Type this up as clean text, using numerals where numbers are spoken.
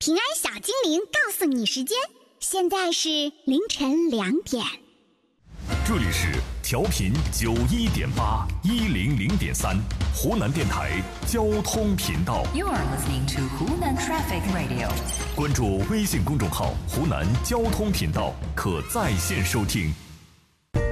平安小精灵告诉你时间，现在是凌晨2点。 这里是调频91.8 100.3湖南电台交通频道。 You are listening to Hunan Traffic Radio。 关注微信公众号“湖南交通频道”，可在线收听。